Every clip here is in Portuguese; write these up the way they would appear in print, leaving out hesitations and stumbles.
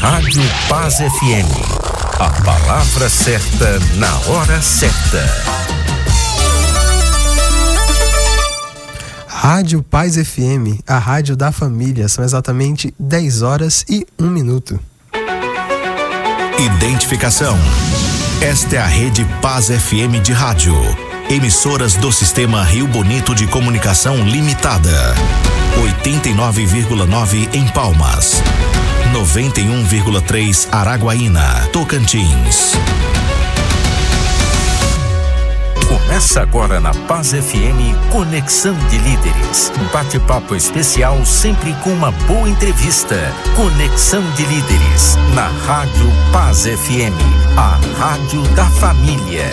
Rádio Paz FM. A palavra certa na hora certa. Rádio Paz FM, a rádio da família. São exatamente 10 horas e 1 minuto. Identificação. Esta é a Rede Paz FM de rádio. Emissoras do Sistema Rio Bonito de Comunicação Limitada. 89,9 em Palmas. 91,3 Araguaína, Tocantins. Começa agora na Paz FM Conexão de Líderes. Bate-papo especial sempre com uma boa entrevista. Conexão de Líderes na Rádio Paz FM, a rádio da família.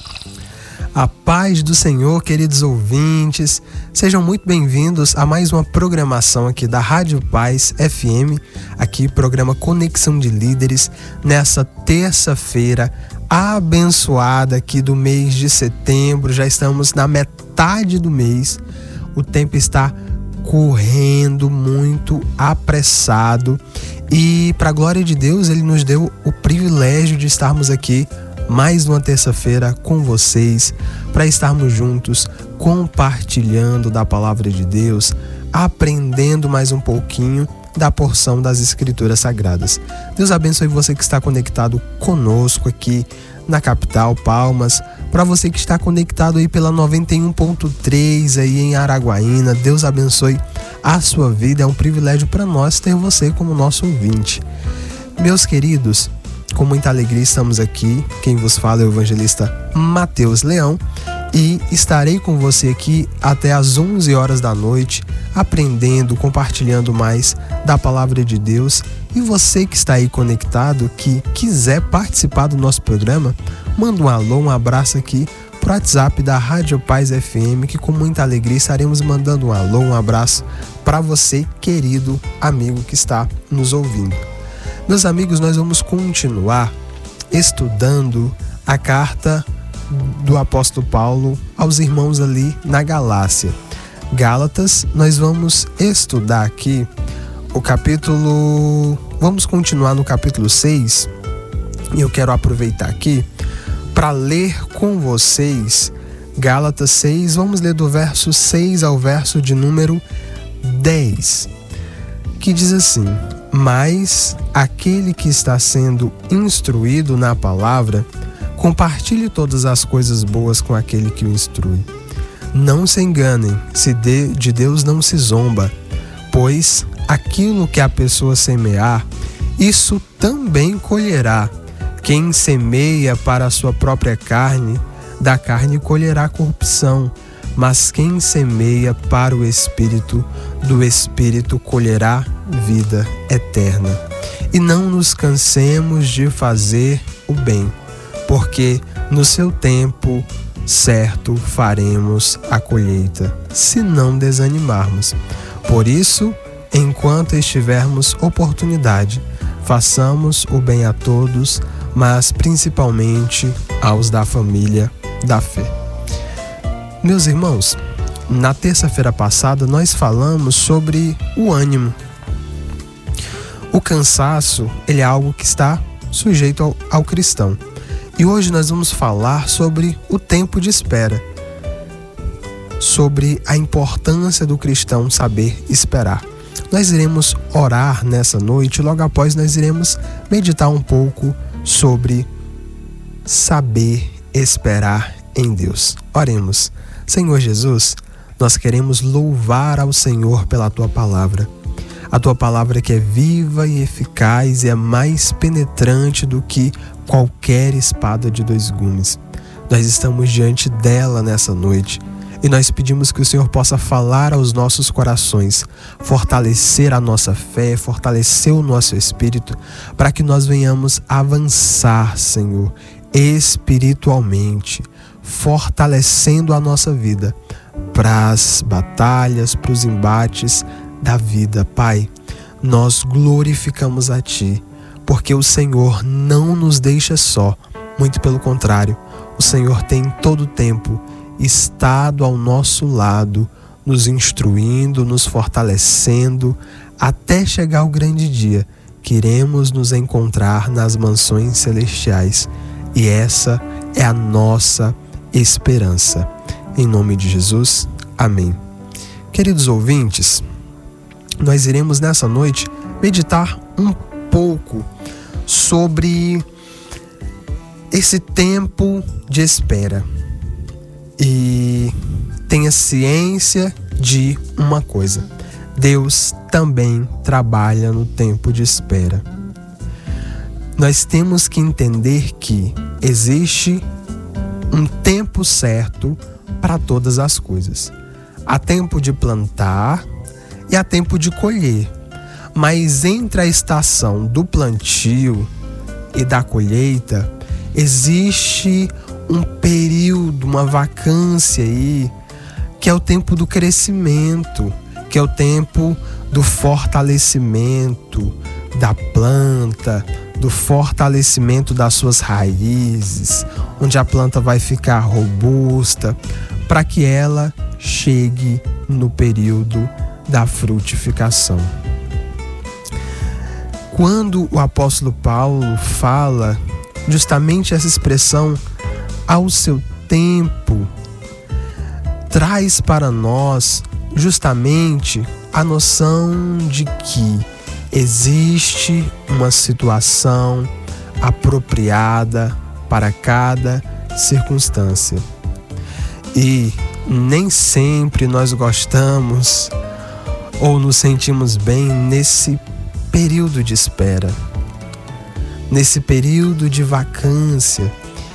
A paz do Senhor, queridos ouvintes, sejam muito bem-vindos a mais uma programação aqui da Rádio Paz FM, aqui programa Conexão de Líderes, nessa terça-feira abençoada aqui do mês de setembro. Já estamos na metade do mês, o tempo está correndo muito apressado e, para a glória de Deus, Ele nos deu o privilégio de estarmos aqui mais uma terça-feira com vocês, para estarmos juntos compartilhando da palavra de Deus, aprendendo mais um pouquinho da porção das Escrituras Sagradas. Deus abençoe você que está conectado conosco aqui na capital, Palmas, para você que está conectado aí pela 91.3 aí em Araguaína. Deus abençoe a sua vida, é um privilégio para nós ter você como nosso ouvinte. Meus queridos, com muita alegria estamos aqui. Quem vos fala é o evangelista Mateus Leão e estarei com você aqui até às 11 horas da noite, aprendendo, compartilhando mais da palavra de Deus. E você que está aí conectado, que quiser participar do nosso programa, manda um alô, um abraço aqui pro WhatsApp da Rádio Paz FM, que com muita alegria estaremos mandando um alô, um abraço para você, querido amigo que está nos ouvindo. Meus amigos, nós vamos continuar estudando a carta do apóstolo Paulo aos irmãos ali na Galácia. Gálatas, nós vamos estudar aqui o capítulo... Vamos continuar no capítulo 6 e eu quero aproveitar aqui para ler com vocês Gálatas 6. Vamos ler do verso 6 ao verso de número 10, que diz assim: mas aquele que está sendo instruído na palavra, compartilhe todas as coisas boas com aquele que o instrui. Não se enganem, de Deus não se zomba, pois aquilo que a pessoa semear, isso também colherá. Quem semeia para a sua própria carne, da carne colherá corrupção, mas quem semeia para o Espírito, do Espírito colherá vida eterna. E não nos cansemos de fazer o bem, porque no seu tempo certo faremos a colheita, se não desanimarmos. Por isso, enquanto estivermos oportunidade, façamos o bem a todos, mas principalmente aos da família da fé. Meus irmãos, na terça-feira passada nós falamos sobre o ânimo. O cansaço, ele é algo que está sujeito ao cristão. E hoje nós vamos falar sobre o tempo de espera, sobre a importância do cristão saber esperar. Nós iremos orar nessa noite, logo após nós iremos meditar um pouco sobre saber esperar em Deus. Oremos. Senhor Jesus, nós queremos louvar ao Senhor pela Tua palavra. A Tua palavra que é viva e eficaz e é mais penetrante do que qualquer espada de 2 gumes. Nós estamos diante dela nessa noite e nós pedimos que o Senhor possa falar aos nossos corações, fortalecer a nossa fé, fortalecer o nosso espírito, para que nós venhamos avançar, Senhor, espiritualmente, fortalecendo a nossa vida para as batalhas, para os embates da vida. Pai, nós glorificamos a Ti, porque o Senhor não nos deixa só, muito pelo contrário, o Senhor tem todo o tempo estado ao nosso lado, nos instruindo, nos fortalecendo, até chegar o grande dia que iremos nos encontrar nas mansões celestiais. E essa é a nossa esperança. Em nome de Jesus, amém. Queridos ouvintes, nós iremos nessa noite meditar um pouco sobre esse tempo de espera. E tenha ciência de uma coisa: Deus também trabalha no tempo de espera. Nós temos que entender que existe um tempo certo para todas as coisas. Há tempo de plantar e há tempo de colher. Mas entre a estação do plantio e da colheita, existe um período, uma vacância aí, que é o tempo do crescimento, que é o tempo do fortalecimento da planta, do fortalecimento das suas raízes, onde a planta vai ficar robusta, para que ela chegue no período da frutificação. Quando o apóstolo Paulo fala justamente essa expressão, ao seu tempo, traz para nós justamente a noção de que existe uma situação apropriada para cada circunstância. E nem sempre nós gostamos ou nos sentimos bem nesse período de espera, nesse período de vacância,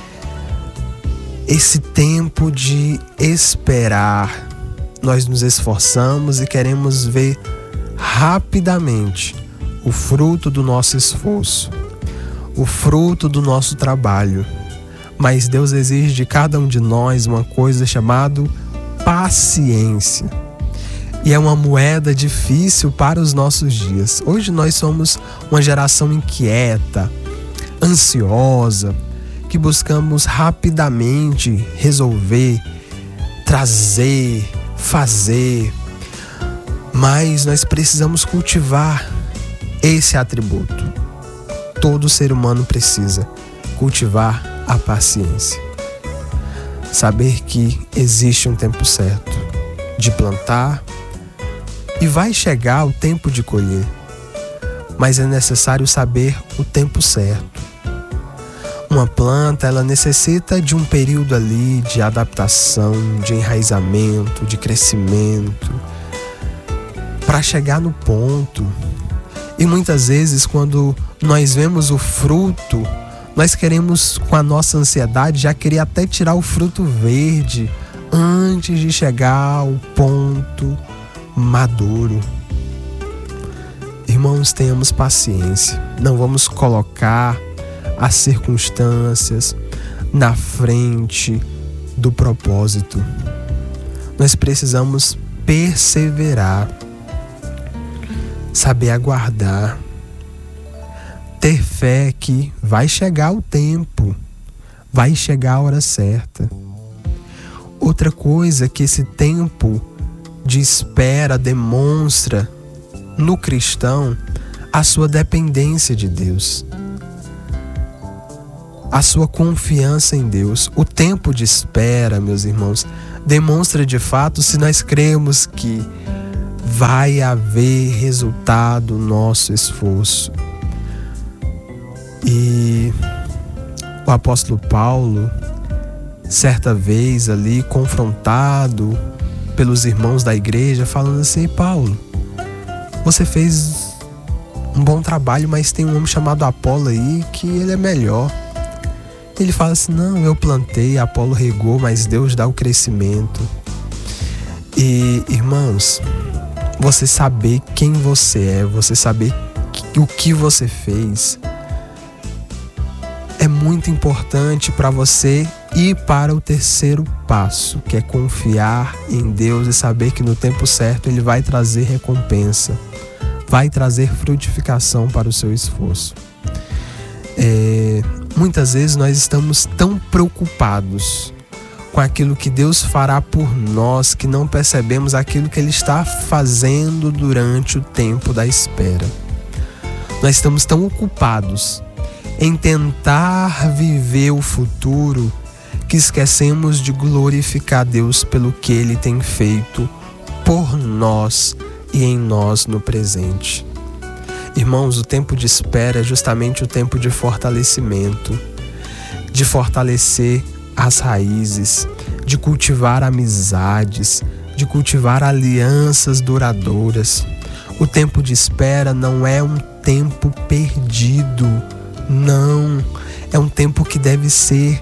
esse tempo de esperar. Nós nos esforçamos e queremos ver rapidamente o fruto do nosso esforço, o fruto do nosso trabalho. Mas Deus exige de cada um de nós uma coisa chamada paciência. E é uma moeda difícil para os nossos dias. Hoje nós somos uma geração inquieta, ansiosa, que buscamos rapidamente resolver, trazer, fazer. Mas nós precisamos cultivar esse atributo. Todo ser humano precisa cultivar a paciência. Saber que existe um tempo certo de plantar e vai chegar o tempo de colher. Mas é necessário saber o tempo certo. Uma planta, ela necessita de um período ali de adaptação, de enraizamento, de crescimento, para chegar no ponto. E muitas vezes, quando nós vemos o fruto, nós queremos, com a nossa ansiedade, já querer até tirar o fruto verde antes de chegar ao ponto maduro. Irmãos, tenhamos paciência. Não vamos colocar as circunstâncias na frente do propósito. Nós precisamos perseverar, saber aguardar, ter fé que vai chegar o tempo, vai chegar a hora certa. Outra coisa que esse tempo de espera demonstra no cristão a sua dependência de Deus, a sua confiança em Deus. O tempo de espera, meus irmãos, demonstra de fato se nós cremos que vai haver resultado no nosso esforço. E o apóstolo Paulo, certa vez ali confrontado pelos irmãos da igreja, falando assim: Paulo, você fez um bom trabalho, mas tem um homem chamado Apolo aí que ele é melhor. Ele fala assim: não, eu plantei, Apolo regou, mas Deus dá o crescimento. E, irmãos, você saber quem você é, você saber o que você fez, é muito importante para você ir para o terceiro passo, que é confiar em Deus e saber que no tempo certo Ele vai trazer recompensa, vai trazer frutificação para o seu esforço. Muitas vezes nós estamos tão preocupados com aquilo que Deus fará por nós que não percebemos aquilo que Ele está fazendo durante o tempo da espera. Nós estamos tão ocupados em tentar viver o futuro que esquecemos de glorificar Deus pelo que Ele tem feito por nós e em nós no presente. Irmãos, o tempo de espera é justamente o tempo de fortalecimento, de fortalecer as raízes, de cultivar amizades, de cultivar alianças duradouras. O tempo de espera não é um tempo perdido, não. É um tempo que deve ser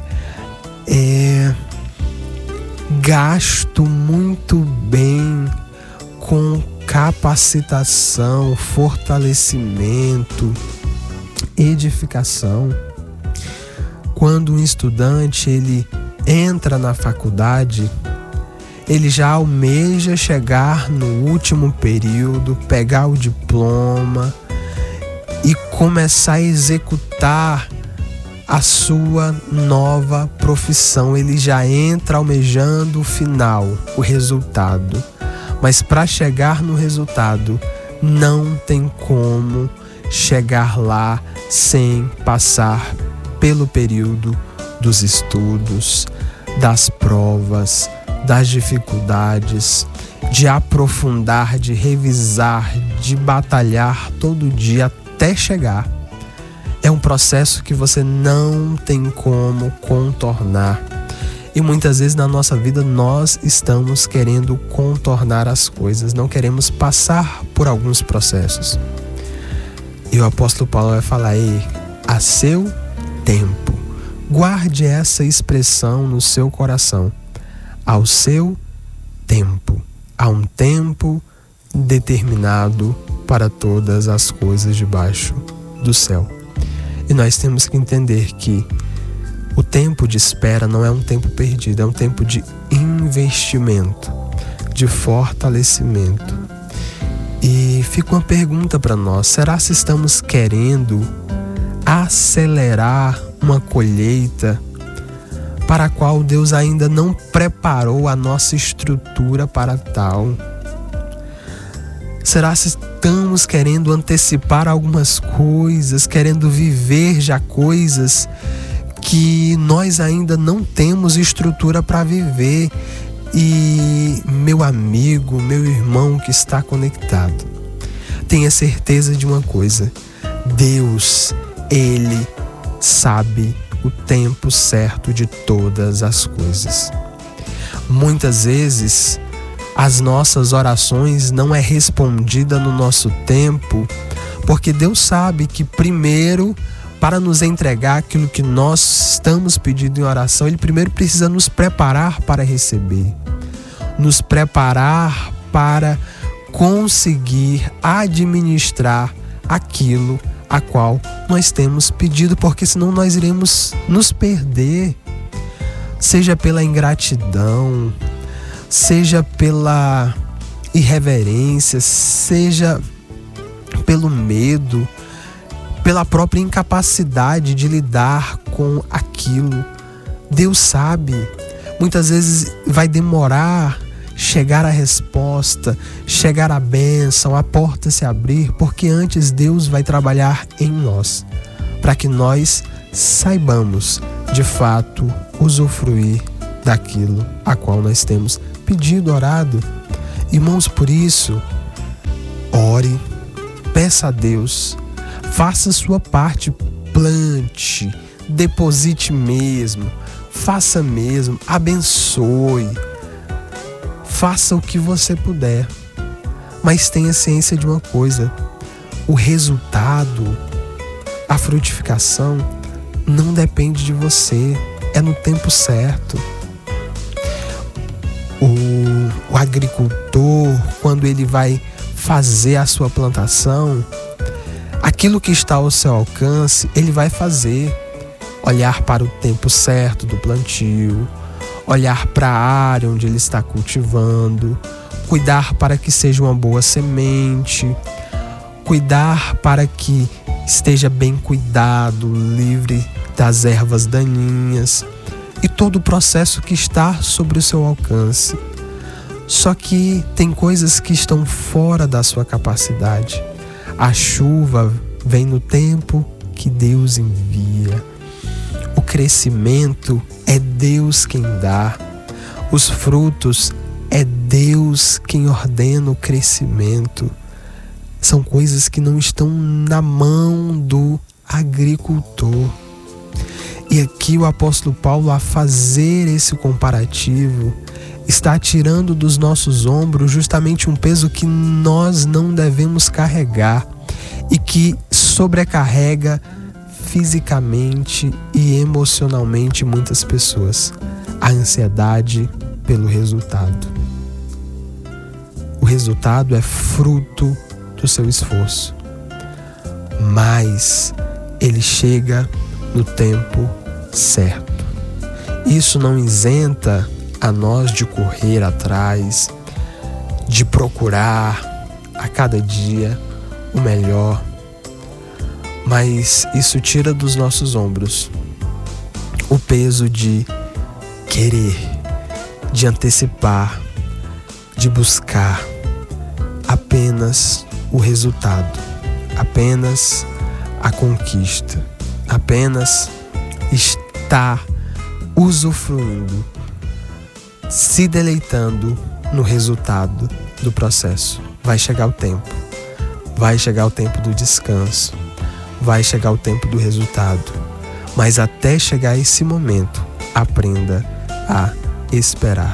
gasto muito bem, com capacitação, fortalecimento, edificação. Quando um estudante ele entra na faculdade, ele já almeja chegar no último período, pegar o diploma e começar a executar a sua nova profissão. Ele já entra almejando o final, o resultado. Mas para chegar no resultado, não tem como chegar lá sem passar pelo período dos estudos, das provas, das dificuldades, de aprofundar, de revisar, de batalhar todo dia até chegar. É um processo que você não tem como contornar. E muitas vezes na nossa vida nós estamos querendo contornar as coisas, não queremos passar por alguns processos. E o apóstolo Paulo vai falar aí, a seu tempo. Guarde essa expressão no seu coração. Ao seu tempo. Há um tempo determinado para todas as coisas debaixo do céu. E nós temos que entender que o tempo de espera não é um tempo perdido, é um tempo de investimento, de fortalecimento. E fica uma pergunta para nós: será se estamos querendo acelerar uma colheita para a qual Deus ainda não preparou a nossa estrutura para tal? Será se estamos querendo antecipar algumas coisas, querendo viver já coisas que nós ainda não temos estrutura para viver? E meu amigo, meu irmão que está conectado, tenha certeza de uma coisa: Deus, Ele sabe o tempo certo de todas as coisas. Muitas vezes as nossas orações não é respondida no nosso tempo, porque Deus sabe que primeiro, para nos entregar aquilo que nós estamos pedindo em oração, Ele primeiro precisa nos preparar para receber, nos preparar para conseguir administrar aquilo a qual nós temos pedido, porque senão nós iremos nos perder, seja pela ingratidão, seja pela irreverência, seja pelo medo, pela própria incapacidade de lidar com aquilo. Deus sabe, muitas vezes vai demorar chegar a resposta, chegar a bênção, a porta se abrir, porque antes Deus vai trabalhar em nós, para que nós saibamos, de fato, usufruir daquilo a qual nós temos pedido, orado. Irmãos, por isso, ore, peça a Deus, faça a sua parte, plante, deposite mesmo, faça mesmo, abençoe, faça o que você puder, mas tenha ciência de uma coisa: o resultado, a frutificação não depende de você, é no tempo certo. O agricultor, quando ele vai fazer a sua plantação, aquilo que está ao seu alcance, ele vai fazer. Olhar para o tempo certo do plantio, olhar para a área onde ele está cultivando, cuidar para que seja uma boa semente, cuidar para que esteja bem cuidado, livre das ervas daninhas e todo o processo que está sobre o seu alcance. Só que tem coisas que estão fora da sua capacidade. A chuva vem no tempo que Deus envia. O crescimento é Deus quem dá. Os frutos é Deus quem ordena o crescimento. São coisas que não estão na mão do agricultor. E aqui o apóstolo Paulo, a fazer esse comparativo, está tirando dos nossos ombros justamente um peso que nós não devemos carregar e que sobrecarrega fisicamente e emocionalmente muitas pessoas: a ansiedade pelo resultado. O resultado é fruto do seu esforço, mas ele chega no tempo certo. Isso não isenta a nós de correr atrás, de procurar a cada dia o melhor, mas isso tira dos nossos ombros o peso de querer, de antecipar, de buscar apenas o resultado, apenas a conquista, apenas estar usufruindo, se deleitando no resultado do processo. Vai chegar o tempo, vai chegar o tempo do descanso, vai chegar o tempo do resultado, mas até chegar esse momento, aprenda a esperar.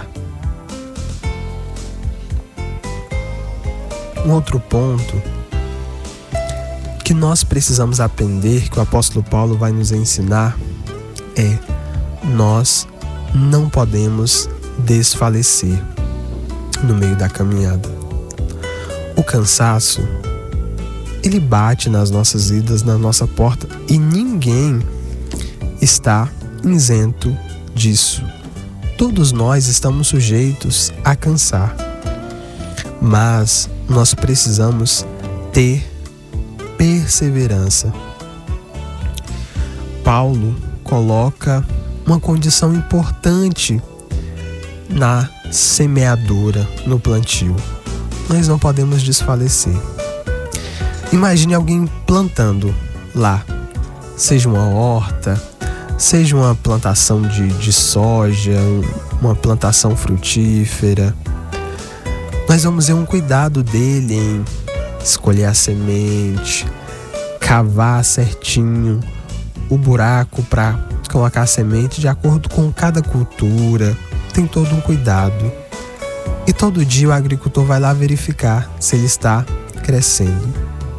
Um outro ponto que nós precisamos aprender, que o apóstolo Paulo vai nos ensinar, é: nós não podemos desfalecer no meio da caminhada. O cansaço, ele bate nas nossas vidas, na nossa porta, e ninguém está isento disso. Todos nós estamos sujeitos a cansar, mas nós precisamos ter perseverança. Paulo coloca uma condição importante na semeadura, no plantio. Nós não podemos desfalecer. Imagine alguém plantando lá, seja uma horta, seja uma plantação de soja, uma plantação frutífera. Nós vamos ver um cuidado dele em escolher a semente, cavar certinho o buraco para colocar a semente de acordo com cada cultura. Tem todo um cuidado. E todo dia o agricultor vai lá verificar se ele está crescendo.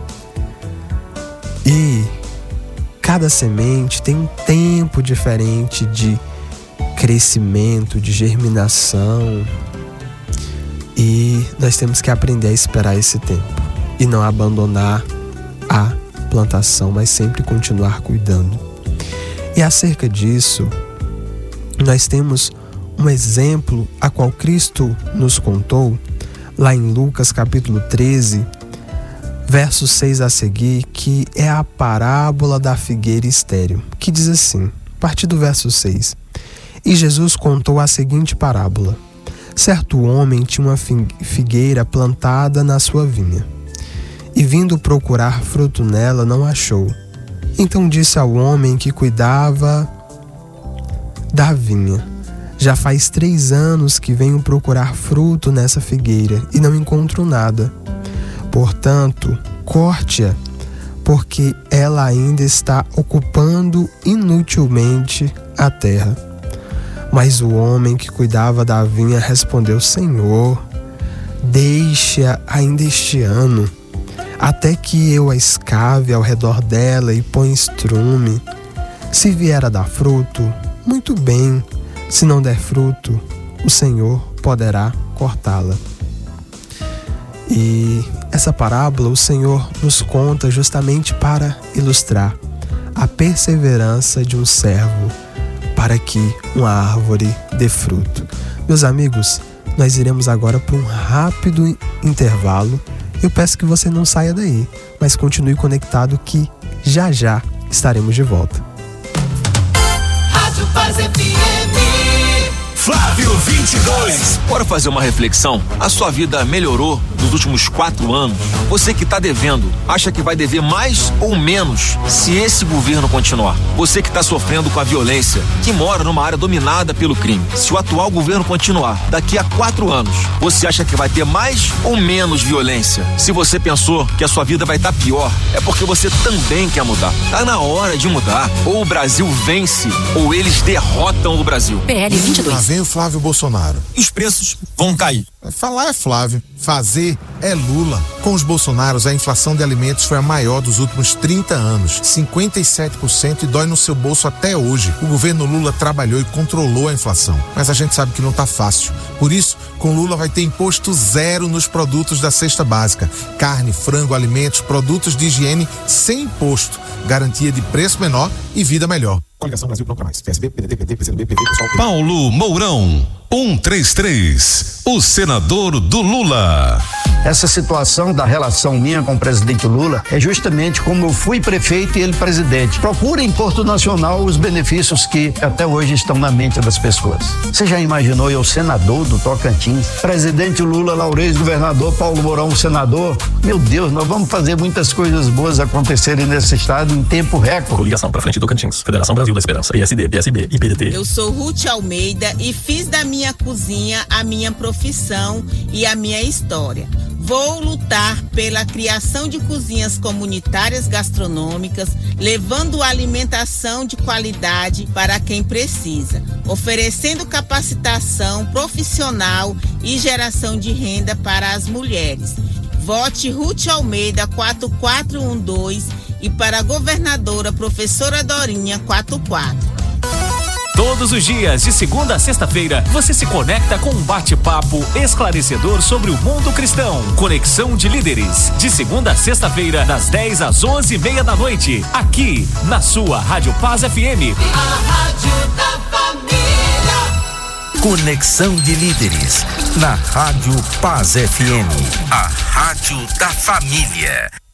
E cada semente tem um tempo diferente de crescimento, de germinação. E nós temos que aprender a esperar esse tempo e não abandonar a plantação, mas sempre continuar cuidando. E acerca disso, nós temos um exemplo a qual Cristo nos contou lá em Lucas capítulo 13, verso 6 a seguir, que é a parábola da figueira estéril, que diz assim, a partir do verso 6: E Jesus contou a seguinte parábola: Certo homem tinha uma figueira plantada na sua vinha, e vindo procurar fruto nela, não achou. Então disse ao homem que cuidava da vinha: Já faz 3 anos que venho procurar fruto nessa figueira e não encontro nada. Portanto, corte-a, porque ela ainda está ocupando inutilmente a terra. Mas o homem que cuidava da vinha respondeu: Senhor, deixe-a ainda este ano, até que eu a escave ao redor dela e ponha estrume. Se vier a dar fruto, muito bem. Se não der fruto, o Senhor poderá cortá-la. E essa parábola o Senhor nos conta justamente para ilustrar a perseverança de um servo para que uma árvore dê fruto. Meus amigos, nós iremos agora para um rápido intervalo. Eu peço que você não saia daí, mas continue conectado que já já estaremos de volta. Rádio Paz FM. Flávio 22. Bora fazer uma reflexão? A sua vida melhorou dos últimos 4 anos, você que está devendo, acha que vai dever mais ou menos se esse governo continuar? Você que está sofrendo com a violência, que mora numa área dominada pelo crime, se o atual governo continuar, daqui a 4 anos, você acha que vai ter mais ou menos violência? Se você pensou que a sua vida vai estar pior, é porque você também quer mudar. Tá na hora de mudar. Ou o Brasil vence, ou eles derrotam o Brasil. PL 22. Lá vem o Flávio Bolsonaro. E os preços vão cair. Falar é Flávio, fazer é Lula. Com os Bolsonaros, a inflação de alimentos foi a maior dos últimos 30 anos, 57%, e dói no seu bolso até hoje. O governo Lula trabalhou e controlou a inflação, mas a gente sabe que não tá fácil. Por isso, com Lula vai ter imposto zero nos produtos da cesta básica: carne, frango, alimentos, produtos de higiene sem imposto, garantia de preço menor e vida melhor. Coligação Brasil Pronto Mais. PSB, PDT, PT, PCdoB, PV, pessoal. Paulo Mourão, 133, o senador do Lula. Essa situação da relação minha com o presidente Lula é justamente como eu fui prefeito e ele presidente. Procura em Porto Nacional os benefícios que até hoje estão na mente das pessoas. Você já imaginou eu senador do Tocantins? Presidente Lula, Laurez, governador, Paulo Mourão, senador? Meu Deus, nós vamos fazer muitas coisas boas acontecerem nesse estado em tempo recorde. Coligação pra frente do Tocantins, Federação Brasil da Esperança, PSD, PSB e PDT. Eu sou Ruth Almeida e fiz da minha cozinha a minha profissão e a minha história. Vou lutar pela criação de cozinhas comunitárias gastronômicas, levando alimentação de qualidade para quem precisa, oferecendo capacitação profissional e geração de renda para as mulheres. Vote Ruth Almeida 4412 e para a governadora professora Dorinha 44. Todos os dias, de segunda a sexta-feira, você se conecta com um bate-papo esclarecedor sobre o mundo cristão. Conexão de Líderes, de segunda a sexta-feira, das 10 às 11h30 da noite, aqui na sua Rádio Paz FM. A Rádio da Família. Conexão de Líderes, na Rádio Paz FM, a rádio da família.